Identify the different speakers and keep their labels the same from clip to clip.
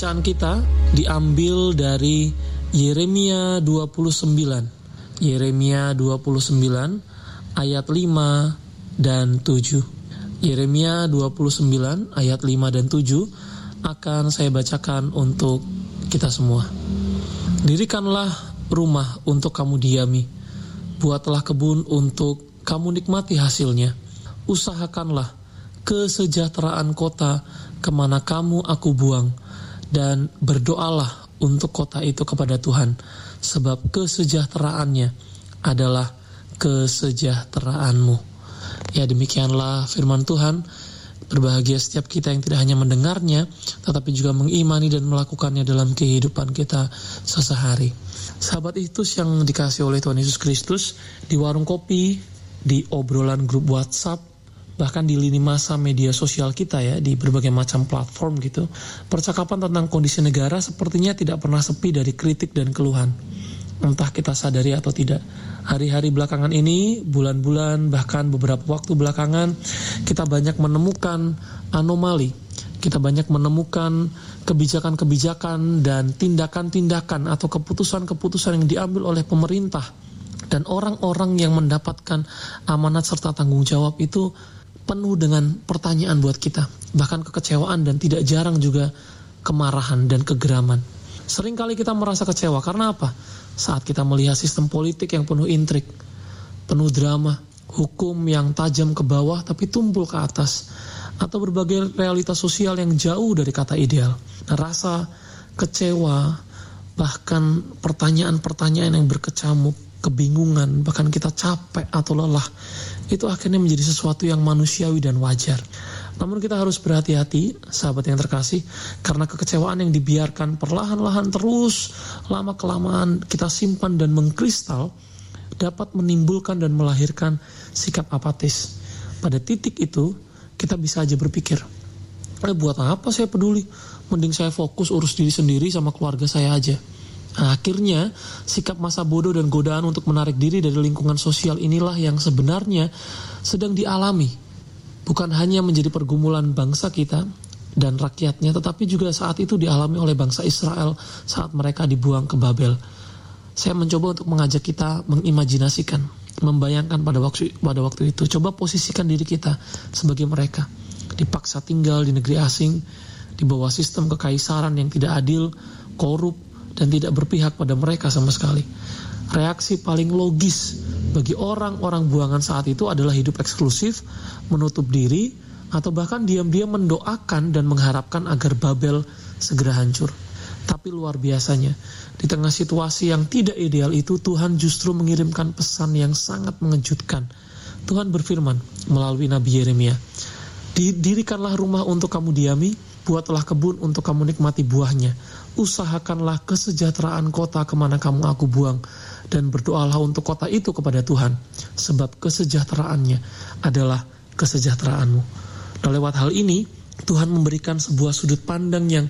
Speaker 1: Bacaan kita diambil dari Yeremia 29. Yeremia 29 ayat 5 dan 7. Yeremia 29 ayat 5 dan 7 akan saya bacakan untuk kita semua. Dirikanlah rumah untuk kamu diami, buatlah kebun untuk kamu nikmati hasilnya. Usahakanlah kesejahteraan kota kemana kamu aku buang, dan berdoalah untuk kota itu kepada Tuhan, sebab kesejahteraannya adalah kesejahteraanmu. Ya, demikianlah firman Tuhan. Berbahagia setiap kita yang tidak hanya mendengarnya, tetapi juga mengimani dan melakukannya dalam kehidupan kita sehari-hari. Sahabat itu yang dikasihi oleh Tuhan Yesus Kristus, di warung kopi, di obrolan grup WhatsApp, bahkan di lini masa media sosial kita ya, di berbagai macam platform gitu, percakapan tentang kondisi negara sepertinya tidak pernah sepi dari kritik dan keluhan. Entah kita sadari atau tidak, hari-hari belakangan ini, bulan-bulan, bahkan beberapa waktu belakangan, kita banyak menemukan anomali. Kita banyak menemukan kebijakan-kebijakan dan tindakan-tindakan atau keputusan-keputusan yang diambil oleh pemerintah dan orang-orang yang mendapatkan amanat serta tanggung jawab itu penuh dengan pertanyaan buat kita, bahkan kekecewaan dan tidak jarang juga kemarahan dan kegeraman. Seringkali kita merasa kecewa karena apa? Saat kita melihat sistem politik yang penuh intrik, penuh drama, hukum yang tajam ke bawah tapi tumpul ke atas, atau berbagai realitas sosial yang jauh dari kata ideal. Rasa kecewa, bahkan pertanyaan-pertanyaan yang berkecamuk, kebingungan, bahkan kita capek atau lelah, itu akhirnya menjadi sesuatu yang manusiawi dan wajar. Namun kita harus berhati-hati, sahabat yang terkasih, karena kekecewaan yang dibiarkan perlahan-lahan terus, lama-kelamaan kita simpan dan mengkristal, dapat menimbulkan dan melahirkan sikap apatis. Pada titik itu, kita bisa aja berpikir, buat apa saya peduli? Mending saya fokus urus diri sendiri sama keluarga saya aja. Akhirnya, sikap masa bodoh dan godaan untuk menarik diri dari lingkungan sosial inilah yang sebenarnya sedang dialami. Bukan hanya menjadi pergumulan bangsa kita dan rakyatnya, tetapi juga saat itu dialami oleh bangsa Israel saat mereka dibuang ke Babel. Saya mencoba untuk mengajak kita mengimajinasikan, membayangkan pada waktu itu. Coba posisikan diri kita sebagai mereka, dipaksa tinggal di negeri asing, di bawah sistem kekaisaran yang tidak adil, korup, dan tidak berpihak pada mereka sama sekali. Reaksi paling logis bagi orang-orang buangan saat itu adalah hidup eksklusif, menutup diri, atau bahkan diam-diam mendoakan dan mengharapkan agar Babel segera hancur. Tapi luar biasanya, di tengah situasi yang tidak ideal itu, Tuhan justru mengirimkan pesan yang sangat mengejutkan. Tuhan berfirman melalui Nabi Yeremia, "Dirikanlah rumah untuk kamu diami, buatlah kebun untuk kamu nikmati buahnya. Usahakanlah kesejahteraan kota kemana kamu aku buang, dan berdoalah untuk kota itu kepada Tuhan, sebab kesejahteraannya adalah kesejahteraanmu." Nah, lewat hal ini, Tuhan memberikan sebuah sudut pandang yang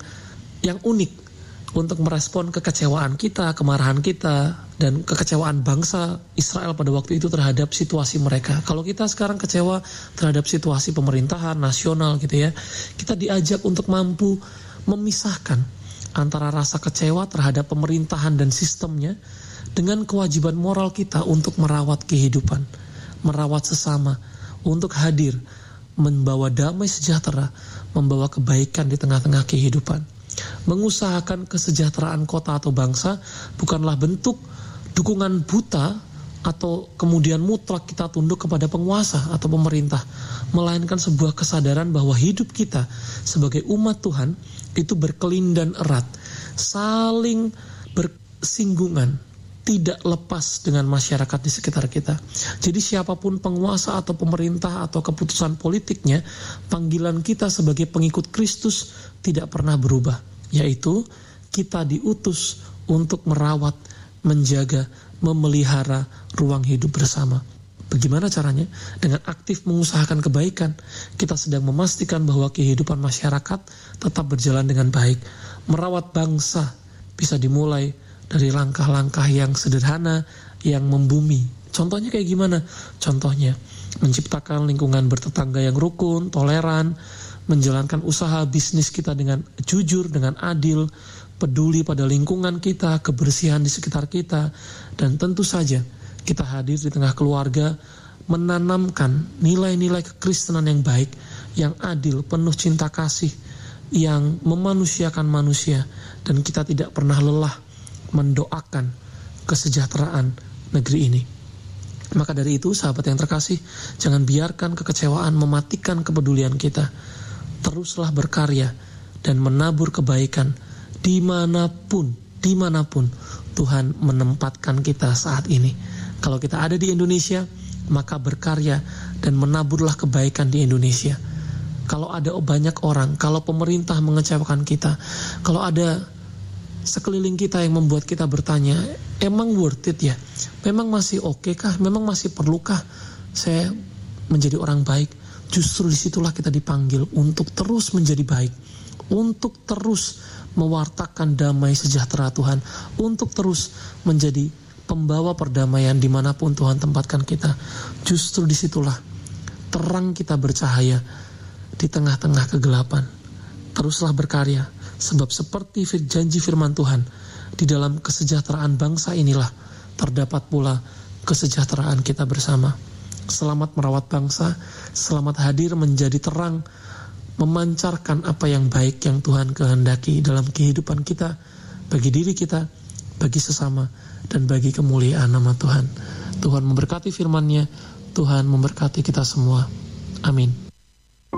Speaker 1: unik untuk merespon kekecewaan kita, kemarahan kita, dan kekecewaan bangsa Israel pada waktu itu terhadap situasi mereka. Kalau kita sekarang kecewa terhadap situasi pemerintahan nasional gitu ya, kita diajak untuk mampu memisahkan antara rasa kecewa terhadap pemerintahan dan sistemnya dengan kewajiban moral kita untuk merawat kehidupan, merawat sesama, untuk hadir, membawa damai sejahtera, membawa kebaikan di tengah-tengah kehidupan. Mengusahakan kesejahteraan kota atau bangsa bukanlah bentuk dukungan buta atau kemudian mutlak kita tunduk kepada penguasa atau pemerintah, melainkan sebuah kesadaran bahwa hidup kita sebagai umat Tuhan itu berkelindan erat, saling bersinggungan, tidak lepas dengan masyarakat di sekitar kita. Jadi siapapun penguasa atau pemerintah atau keputusan politiknya, panggilan kita sebagai pengikut Kristus tidak pernah berubah, yaitu kita diutus untuk merawat, menjaga, memelihara ruang hidup bersama. Bagaimana caranya? Dengan aktif mengusahakan kebaikan, kita sedang memastikan bahwa kehidupan masyarakat tetap berjalan dengan baik. Merawat bangsa bisa dimulai dari langkah-langkah yang sederhana, yang membumi. Contohnya kayak gimana? Contohnya, menciptakan lingkungan bertetangga yang rukun, toleran, menjalankan usaha bisnis kita dengan jujur, dengan adil, peduli pada lingkungan kita, kebersihan di sekitar kita, dan tentu saja kita hadir di tengah keluarga, menanamkan nilai-nilai kekristenan yang baik, yang adil, penuh cinta kasih, yang memanusiakan manusia, dan kita tidak pernah lelah mendoakan kesejahteraan negeri ini. Maka dari itu, sahabat yang terkasih, jangan biarkan kekecewaan mematikan kepedulian kita. Teruslah berkarya dan menabur kebaikan dimanapun Tuhan menempatkan kita saat ini. Kalau kita ada di Indonesia, maka berkarya dan menaburlah kebaikan di Indonesia. Kalau ada banyak orang, kalau pemerintah mengecewakan kita, kalau ada sekeliling kita yang membuat kita bertanya, emang worth it ya? Memang masih oke kah? Memang masih perlukah saya menjadi orang baik? Justru disitulah kita dipanggil untuk terus menjadi baik, untuk terus mewartakan damai sejahtera Tuhan, untuk terus menjadi pembawa perdamaian dimanapun Tuhan tempatkan kita. Justru disitulah terang kita bercahaya di tengah-tengah kegelapan. Teruslah berkarya, sebab seperti janji firman Tuhan, di dalam kesejahteraan bangsa inilah terdapat pula kesejahteraan kita bersama. Selamat merawat bangsa, selamat hadir menjadi terang, memancarkan apa yang baik yang Tuhan kehendaki dalam kehidupan kita, bagi diri kita, bagi sesama, dan bagi kemuliaan nama Tuhan. Tuhan memberkati firman-Nya, Tuhan memberkati kita semua. Amin.